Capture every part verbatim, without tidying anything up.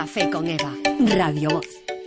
Café con Eva, Radio Voz.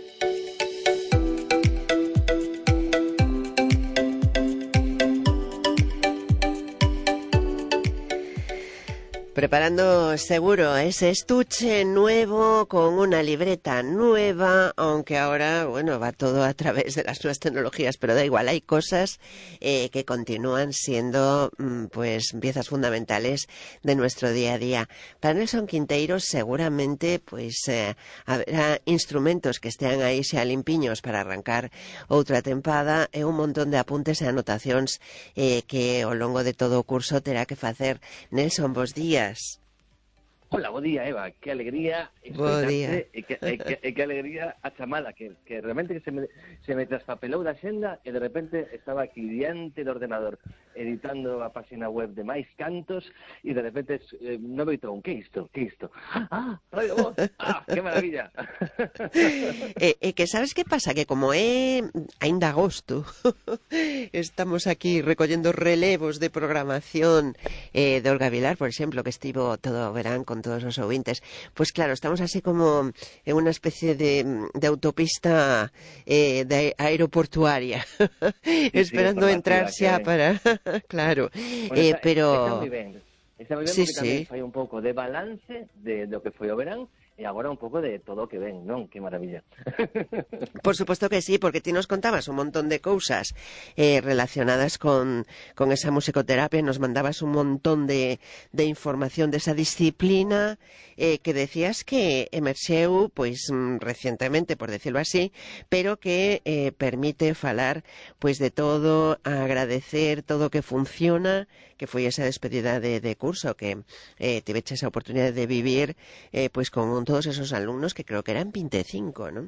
Preparando seguro ese estuche nuevo con una libreta nueva, aunque ahora, bueno, va todo a través de las nuevas tecnologías, pero da igual, hay cosas eh, que continúan siendo pues piezas fundamentales de nuestro día a día. Para Nelson Quinteiro seguramente pues eh, habrá instrumentos que estean aí xa limpiños para arrancar outra tempada e un montón de apuntes e anotacións eh, que ao longo de todo o curso terá que facer. Nelson, bos días. Hola, bo día, Eva, que alegría escoitarte e que, e, que, e que alegría a chamala, que, que realmente que se me, se me traspapelou da xenda e de repente estaba aquí diante do ordenador editando a página web de máis cantos e de repente eh, non veitou un, que isto, que isto? Ah, Radio Voz, ah, que maravilla. E, e que sabes que pasa? Que como é ainda agosto, estamos aquí recollendo relevos de programación eh, de Olga Vilar, por exemplo, que estivo todo o verán con todos os ouvintes, pues claro, estamos así como en unha especie de, de autopista eh, de aeroportuaria, sí, esperando sí, entrar xa para... claro, bueno, eh, está, pero... Está moi ben, está moi ben sí, porque tamén sí. fai un pouco de balance de, do que foi o verán e agora un pouco de todo o que ven, non? Que maravilla. Por supuesto que sí, porque ti nos contabas un montón de cousas eh, relacionadas con, con esa musicoterapia, nos mandabas un montón de, de información de esa disciplina eh, que decías que emerxeu pois recientemente, por decirlo así, pero que eh, permite falar pois de todo, agradecer todo o que funciona, que foi esa despedida de, de curso que eh, tiveche esa oportunidade de vivir eh, pois con un todos esos alumnos que creo que eran veinticinco, ¿no?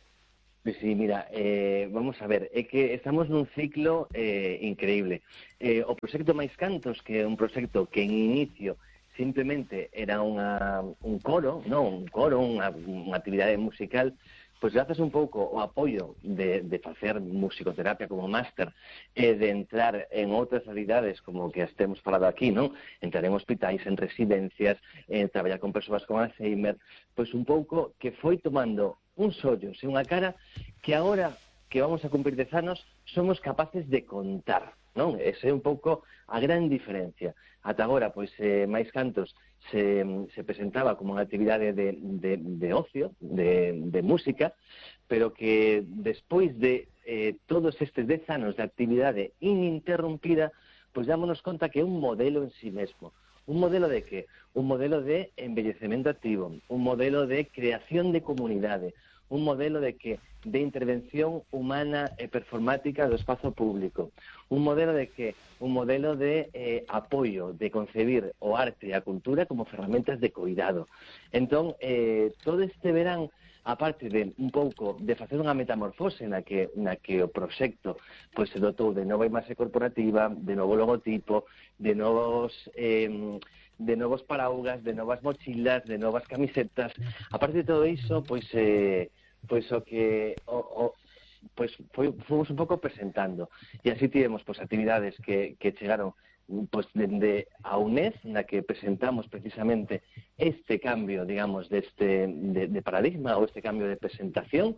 Sí, mira, eh, vamos a ver, é que estamos nun ciclo eh, increíble. Eh, o proxecto Máis Cantos, que é un proxecto que en inicio simplemente era unha, un coro, non, un coro, unha, unha actividade musical, pois grazas un pouco o apoio de, de facer musicoterapia como máster e de entrar en outras realidades como que as temos falado aquí, non? Entrar en hospitais, en residencias, en traballar con persoas con Alzheimer, pois un pouco que foi tomando uns ollos e unha cara que agora que vamos a cumprir dez anos somos capaces de contar, non? Ese é un pouco a gran diferencia. Ata agora, pois, eh, Máis Cantos se, se presentaba como unha actividade de, de, de ocio, de, de música, pero que despois de eh, todos estes dez anos de actividade ininterrumpida, pois dámonos conta que é un modelo en sí mesmo. Un modelo de que? Un modelo de envellecemento activo, un modelo de creación de comunidade, un modelo de que de intervención humana e performática do espazo público, un modelo de que un modelo de eh, apoio, de concebir o arte e a cultura como ferramentas de cuidado. Entón, eh, todo este verán, aparte de un pouco de facer unha metamorfose na que, na que o proxecto pois, se dotou de nova imaxe corporativa, de novo logotipo, de novos... Eh, de novos paraugas, de novas mochilas, de novas camisetas. Aparte de todo iso, pois eh, pois o que o, o pois foi fomos un pouco presentando. E así tivemos pois actividades que que chegaron pois dende a UNED, na que presentamos precisamente este cambio, digamos, deste de, de paradigma ou este cambio de presentación,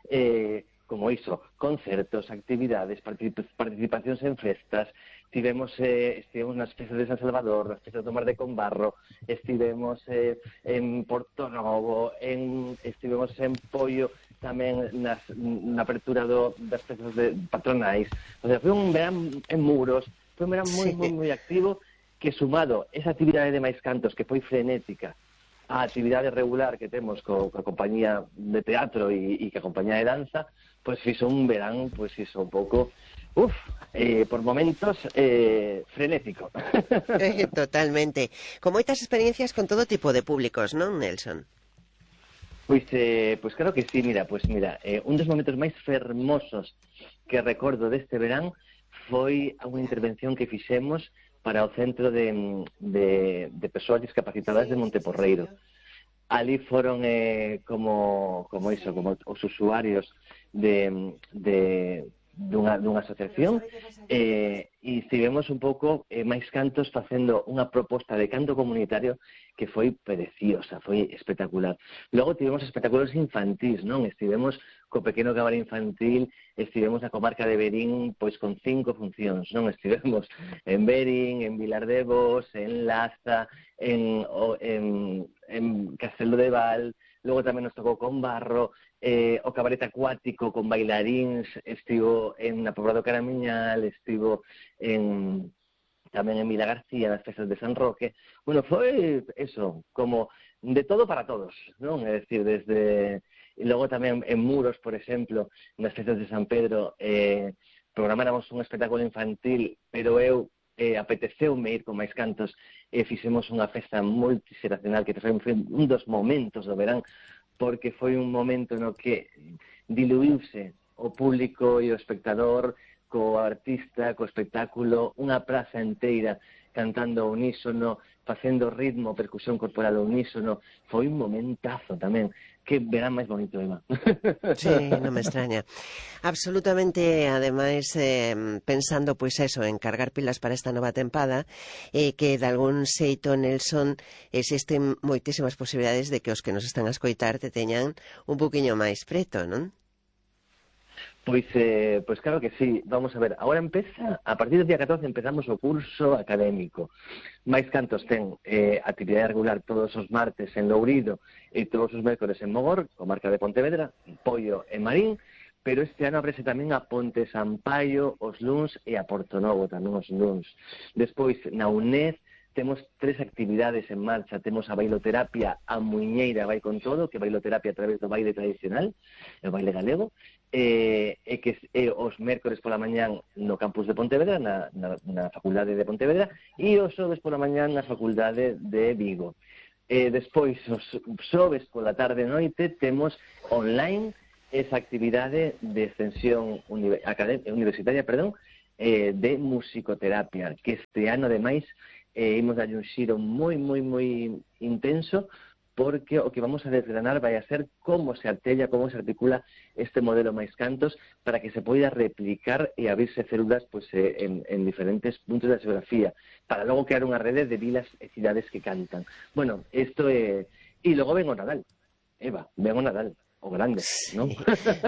eh como iso, concertos, actividades, participacións en festas, tivemos, eh, estivemos nas festas de San Salvador, nas festas do Mar de Combarro, estivemos eh, en Porto Novo, en, estivemos en Poio, tamén nas, na apertura do, das festas de patronais. O sea, foi un verán en Muros, foi un verán moi, moi, moi activo, que sumado esa actividade de Máis Cantos, que foi frenética, a actividade regular que temos co, co a compañía de teatro e, e que a compañía de danza, pois fixo un verán, pois fixo un pouco, uf, eh, por momentos eh, frenético. Eh, totalmente. Con moitas experiencias con todo tipo de públicos, non, Nelson? Pois, eh, pois claro que sí, mira, pois mira, eh, un dos momentos máis fermosos que recordo deste verán foi unha intervención que fixemos para o Centro de, de, de Persoas Discapacitadas de Monteporreiro. Ali foron eh, como, como iso, como os usuarios de, de, dunha, dunha asociación eh, e estivemos un pouco eh, máis cantos facendo unha proposta de canto comunitario que foi preciosa, foi espectacular. Logo tivemos espectáculos infantís, non? Estivemos co pequeno cabaret infantil, estivemos na comarca de Verín pois con cinco funcións, non? Estivemos en Verín, en Vilar de Bos, en Laza, en, en, en Castelo de Val, logo tamén nos tocou con Barro, eh, o cabaret acuático con bailaríns, estivo en na Pobra do Caramiñal, estivo en, tamén en Vila García, nas festas de San Roque. Bueno, foi eso, como de todo para todos, non? É dicir, desde... E logo tamén en Muros, por exemplo, nas festas de San Pedro, eh, programáramos un espectáculo infantil, pero eu eh, apeteceume ir con máis cantos e fixemos unha festa multixeracional que foi un dos momentos do verán, porque foi un momento no que diluíuse o público e o espectador co artista, co espectáculo, unha praza inteira cantando ao unísono, facendo ritmo, percusión corporal ao unísono. Foi un momentazo tamén. Que verán máis bonito, Eva. Sí, non me extraña. Absolutamente, ademais, eh, pensando, pois eso, en cargar pilas para esta nova tempada, eh, que de algún xeito, Nelson, existen moitísimas posibilidades de que os que nos están a escoitar te teñan un poquinho máis preto, non? Pois, eh, pois claro que sí. Vamos a ver, agora empeza, a partir do día catorce empezamos o curso académico. Máis cantos ten eh, actividade regular todos os martes en Lourido e todos os mércores en Mogor, comarca de Pontevedra, Poio e Marín, pero este ano abrese tamén a Ponte Sampaio os luns e a Portonovo tamén os luns. Despois, na UNED, temos tres actividades en marcha. Temos a bailoterapia a Muiñeira vai con todo, que bailoterapia a través do baile tradicional, o baile galego, e, e que é os mércores pola mañán no campus de Pontevedra, na, na, na Facultade de Pontevedra, e os xoves pola mañán na Facultade de Vigo. E despois, os xoves pola tarde e noite, temos online esa actividade de extensión universitaria, perdón, eh, de musicoterapia, que este ano, ademais, eh, imos darlle un xiro moi, moi, moi intenso, porque o que vamos a desgranar vai a ser como se artella, como se articula este modelo máis cantos para que se poida replicar e abrirse células pues, eh, en, en diferentes puntos da xeografía, para logo crear unha rede de vilas e cidades que cantan. Bueno, isto é... E logo ven o Nadal, Eva, ven o Nadal. O grande, sí. non?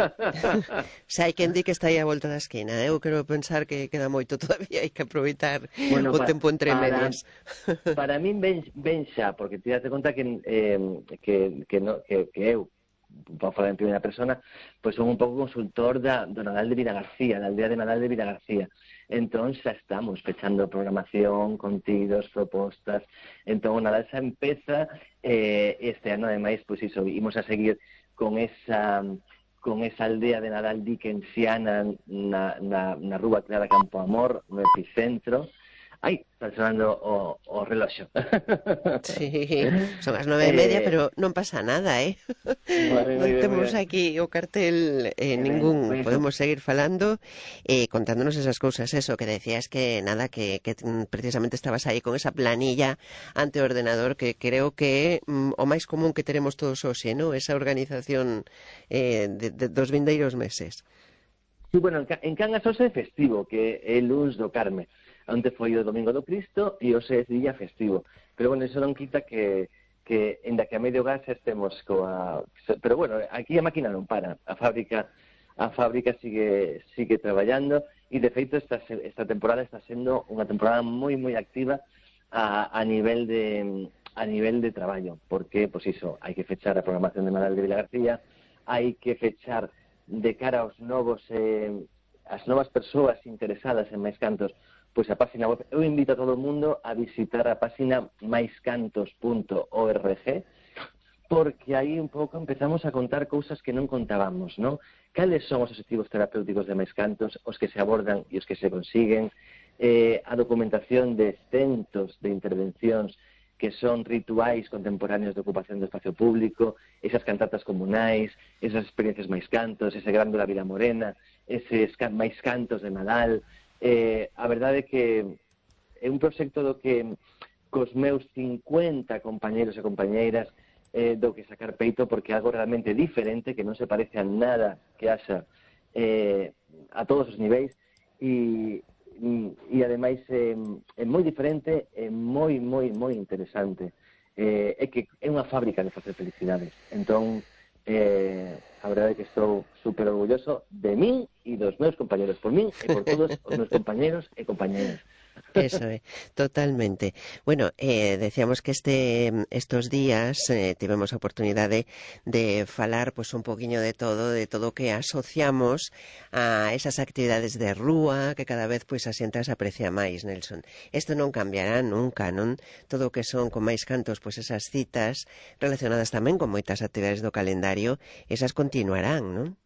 Xa hai quen di que está aí a volta da esquina. Eu quero pensar que queda moito todavía, hai que aproveitar bueno, o para, tempo entre para, medias. Para min ben, ben xa, porque te das conta que, eh, que, que, no, que, que eu, para falar en primeira persona, pois son un pouco consultor da, do Nadal de Vila García, da aldea de Nadal de Vila García. Entón xa estamos pechando programación, contidos, propostas. Entón o Nadal xa empeza, eh, este ano, ademais, pois iso, imos a seguir con esa con esa aldea de Nadal dickensiana na, na, na Rúa Clara Campo Amor, no epicentro. Ai, está sonando o, o reloxo. Sí, son as nove e media, eh, pero non pasa nada, eh? Vale, non vale, temos vale. aquí o cartel eh, ningún, ben, podemos seguir falando eh, contándonos esas cousas, eso, que decías que nada, que, que precisamente estabas aí con esa planilla ante o ordenador, que creo que mm, o máis común que teremos todos hoxe, ¿no? Esa organización eh, de, de, dos vindeiros meses. Sí, bueno, en Cangas hoxe é festivo, que é luns do Carme. Onte foi o Domingo do Cristo e hoxe é día festivo. Pero, bueno, iso non quita que, que en da que a medio gas estemos coa... Pero, bueno, aquí a máquina non para. A fábrica a fábrica sigue sigue traballando e, de feito, esta, esta temporada está sendo unha temporada moi, moi activa a, a nivel de a nivel de traballo. Porque, pois iso, hai que fechar a programación de Nadal de Vila García, hai que fechar de cara aos novos... Eh, as novas persoas interesadas en máis cantos, pois a página web. Eu invito a todo o mundo a visitar a página maiscantos punto org, porque aí un pouco empezamos a contar cousas que non contábamos, non? Cales son os objetivos terapéuticos de Máis Cantos, os que se abordan e os que se consiguen, eh, a documentación de centos de intervencións que son rituais contemporáneos de ocupación do espacio público, esas cantatas comunais, esas experiencias máis cantos, ese grande da Vila Morena, eses máis cantos de Nadal. Eh, a verdade é que é un proxecto do que cos meus cincuenta compañeros e compañeiras eh, do que sacar peito, porque é algo realmente diferente, que non se parece a nada que haxa eh, a todos os niveis e, e ademais é, é moi diferente, é moi, moi, moi interesante. É, é que é unha fábrica de facer felicidades. Entón, eh, a verdade é que estou super orgulloso de min e dos meus compañeros, por min e por todos os meus compañeros e compañeras. Eso é, totalmente. Bueno, eh, decíamos que este estos días eh, tivemos a oportunidade de falar pues un poquinho de todo, de todo o que asociamos a esas actividades de rúa que cada vez pois a xente as aprecia máis, Nelson. Isto non cambiará nunca, non? Todo o que son con máis cantos, pois esas citas relacionadas tamén con moitas actividades do calendario, esas continuarán, non?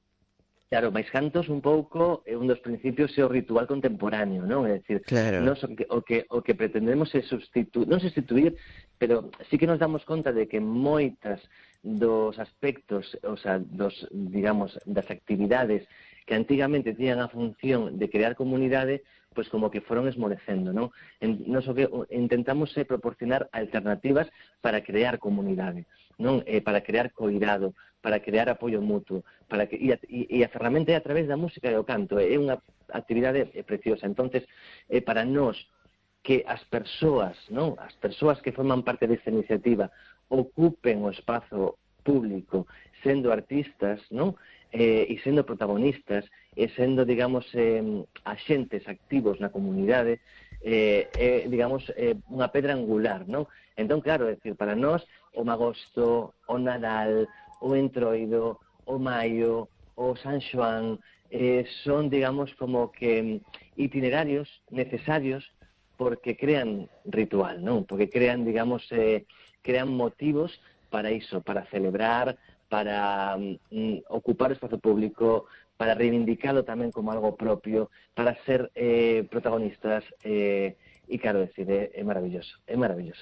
Claro, máis cantos un pouco é un dos principios é o ritual contemporáneo, non? É dicir, claro. Nos, o, que, o, que, o que pretendemos é sustituir, non sustituir, pero sí que nos damos conta de que moitas dos aspectos, o sea, dos, digamos, das actividades que antigamente tiñan a función de crear comunidade, pois como que foron esmorecendo, non? En, nos o que intentamos é proporcionar alternativas para crear comunidade, non? Eh, para crear coidado, para crear apoio mutuo, para que, e, a, e a ferramenta é a través da música e o canto, é unha actividade preciosa. Entonces, é para nós que as persoas, non? As persoas que forman parte desta iniciativa ocupen o espazo público sendo artistas, non? Eh, e sendo protagonistas, e sendo, digamos, eh, axentes activos na comunidade, eh, eh, digamos, eh, unha pedra angular, non? Entón, claro, é dicir, para nós, o magosto, o Nadal, o Entroido, o Maio, o San Xoán, eh, son, digamos, como que itinerarios necesarios porque crean ritual, non? Porque crean, digamos, eh, crean motivos para iso, para celebrar, para mm, ocupar o espazo público, para reivindicalo tamén como algo propio, para ser eh, protagonistas, eh, e claro, decir, é, é maravilloso, é maravilloso.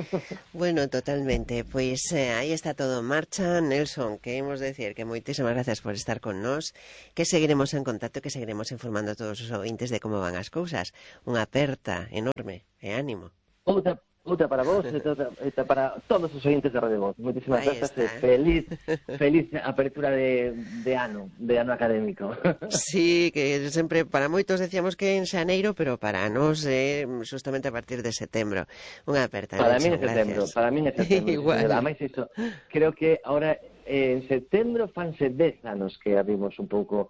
Bueno, totalmente, pois eh, aí está todo en marcha. Nelson, queremos decir que moitísimas gracias por estar con nós, que seguiremos en contacto, que seguiremos informando a todos os ouvintes de como van as cousas. Unha aperta enorme e ánimo. Outra Outra para vos e outra, outra para todos os ointes de Radio Voz. Moitísimas grazas e feliz, feliz apertura de, de ano, de ano académico. Sí, que sempre, para moitos decíamos que en xaneiro, pero para nós é eh, justamente a partir de setembro. Unha aperta. Para mí é setembro, para mí é setembro. Igual. Ademais, iso, creo que ahora en setembro fanse dez anos que abrimos un pouco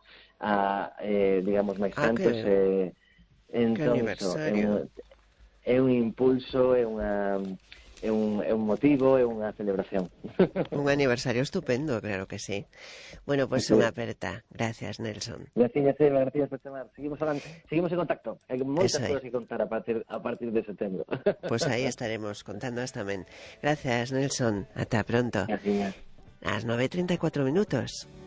a, eh, digamos, máis cantos. Ah, que, eh, entón, que aniversario. So, é un impulso, é unha é un, é un motivo, é unha celebración. Un aniversario estupendo, claro que sí. Bueno, pois pues unha aperta. Gracias, Nelson. Gracias, Eva, gracias por chamar. Seguimos adelante, seguimos en contacto. Hai moitas cousas que contar a partir a partir de setembro. Pois pues aí estaremos contando tamén. Gracias, Nelson. Ata pronto. Gracias. Ás nove e treinta e cuatro minutos.